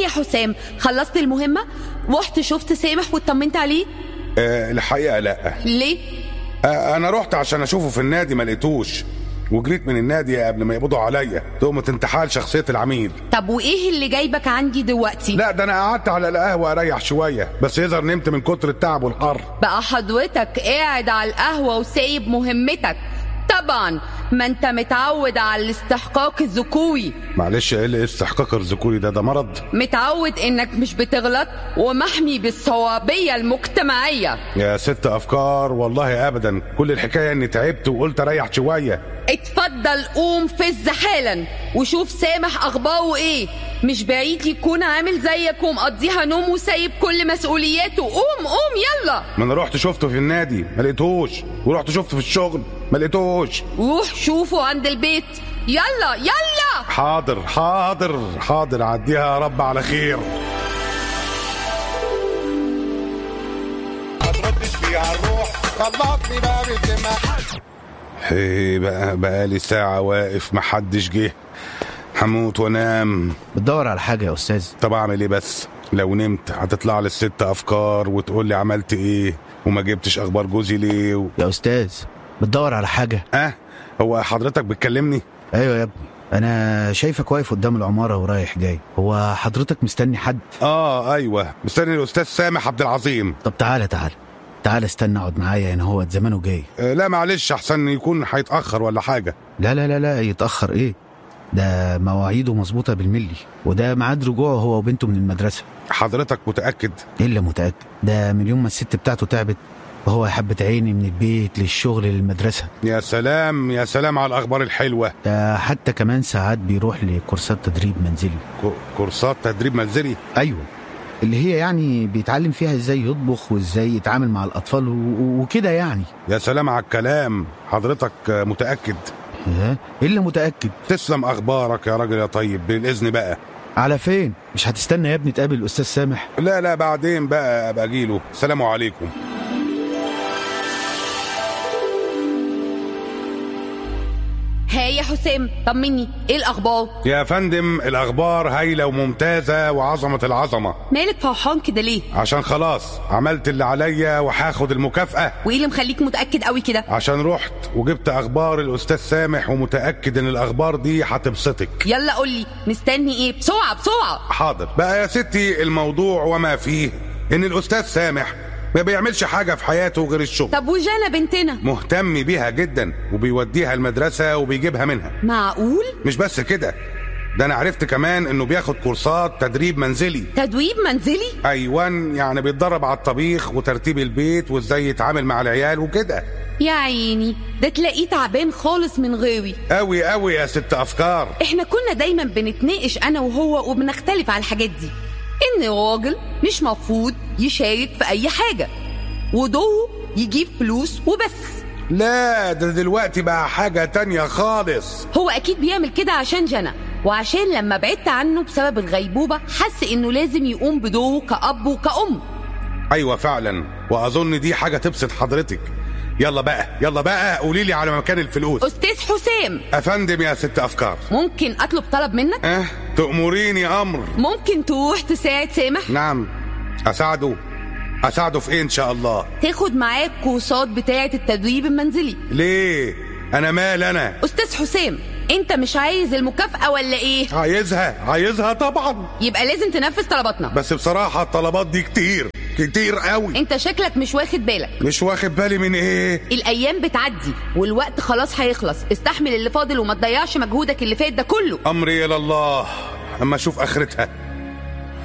يا حسام، خلصت المهمة؟ رحت شفت سامح واطمنت عليه؟ الحقيقة لا. ليه؟ انا رحت عشان اشوفه في النادي ما لقيتوش، وجريت من النادي قبل ما يقبضوا عليا تقوم انتحال شخصية العميل. طب وايه اللي جايبك عندي دلوقتي؟ لا ده انا قعدت على القهوة اريح شوية، بس يظهر نمت من كتر التعب والحر. بقى حضرتك قاعد على القهوة وسايب مهمتك؟ طبعا ما انت متعود على الاستحقاق الذكوري. معلش، ايه الاستحقاق الذكوري ده مرض؟ متعود انك مش بتغلط ومحمي بالصوابية المجتمعية. يا ست افكار والله ابدا، كل الحكاية اني تعبت وقلت اريح شوية. اتفضل قوم فز حالا وشوف سامح اخباره ايه، مش بعيد يكون عامل زيك ومقضيها نوم وسايب كل مسؤولياته. قوم يلا. ما انا رحت شفته في النادي ما لقيتهوش، ورحت شفته في الشغل ما لقيتهوش. روح شوفه عند البيت. يلا. حاضر عديها يا رب على خير. هتردش فيها الروح، طلقني بقى بالدماء. بقالي ساعة واقف محدش جه، هموت وانام. بتدور على حاجة يا أستاذ؟ طب اعمل ايه بس؟ لو نمت هتطلع لي الست افكار وتقول لي عملت ايه وما جبتش اخبار جوزي ليه يا أستاذ بتدور على حاجة؟ هو حضرتك بتكلمني؟ ايوه يا ابني، انا شايفك واقف قدام العمارة ورايح جاي. هو حضرتك مستني حد؟ ايوه مستني الاستاذ سامح عبد العظيم. طب تعال استنى اقعد معايا هنا، هو زمانه جاي. لا معلش، احسن يكون هيتاخر ولا حاجه. لا يتاخر ايه؟ ده مواعيده مظبوطه بالملي، وده ميعاد رجوعه هو وبنته من المدرسه. حضرتك متاكد؟ الا متاكد، ده من يوم ما الست بتاعته تعبت وهو حبة عيني من البيت للشغل للمدرسة. يا سلام على الأخبار الحلوة. ده حتى كمان ساعات بيروح لكورسات تدريب منزلي. كورسات تدريب منزلي؟ أيوة، اللي هي يعني بيتعلم فيها ازاي يطبخ وازاي يتعامل مع الأطفال وكده يعني. يا سلام على الكلام، حضرتك متأكد؟ إلا متأكد. تسلم أخبارك يا راجل يا طيب، بالإذن بقى. على فين؟ مش هتستنى يا ابني تقابل الأستاذ سامح؟ لا بعدين بقى أبقى أجيله. السلام عليكم. يا حسام طمني، ايه الاخبار؟ يا فندم الاخبار هايله وممتازه وعظمه العظمه. مالك فرحان كده ليه؟ عشان خلاص عملت اللي عليا وهاخد المكافاه. وايه اللي مخليك متاكد قوي كده؟ عشان رحت وجبت اخبار الاستاذ سامح ومتاكد ان الاخبار دي هتبسطك. يلا قولي مستني ايه؟ بسرعه. حاضر بقى يا ستي، الموضوع وما فيه ان الاستاذ سامح ما بيعملش حاجة في حياته غير الشغل. طب وجانا بنتنا؟ مهتم بيها جدا وبيوديها المدرسة وبيجيبها منها. معقول؟ مش بس كده، ده انا عرفت كمان انه بياخد كورسات تدريب منزلي. تدريب منزلي؟ ايوان، يعني بيتدرب على الطبيخ وترتيب البيت وازاي يتعامل مع العيال وكده. يا عيني، ده تلاقيه تعبان خالص من غيري. قوي يا ست افكار. احنا كنا دايما بنتناقش انا وهو وبنختلف على الحاجات دي، ان الراجل مش مفروض يشارك في اي حاجة ودوره يجيب فلوس وبس. لا ده دلوقتي بقى حاجة تانية خالص. هو اكيد بيعمل كده عشان جنى، وعشان لما بعدت عنه بسبب الغيبوبة حس انه لازم يقوم بدوره كأب وكأم. ايوه فعلا، واظن دي حاجة تبسط حضرتك. يلا بقى قوليلي على مكان الفلوس. أستاذ حسام. أفندم يا ست أفكار. ممكن أطلب طلب منك؟ تأمريني أمر. ممكن تروح تساعد سامح؟ نعم. أساعده في إيه إن شاء الله؟ تاخد معاك كورسات بتاعة التدريب المنزلي. ليه؟ أنا مال أنا؟ أستاذ حسام، أنت مش عايز المكافأة ولا إيه؟ عايزها طبعا. يبقى لازم تنفذ طلباتنا. بس بصراحة الطلبات دي كتير قوي. انت شكلك مش واخد بالك. مش واخد بالي من ايه؟ الايام بتعدي والوقت خلاص هيخلص، استحمل اللي فاضل وما تضيعش مجهودك اللي فات ده كله. امري الى الله، اما اشوف اخرتها.